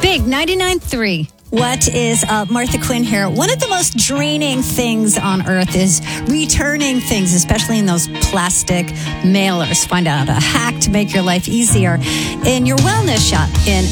Big 99.3. What is up? Martha Quinn here. One of the most draining things on earth is returning things, especially in those plastic mailers. Find out a hack to make your life easier in your wellness shop in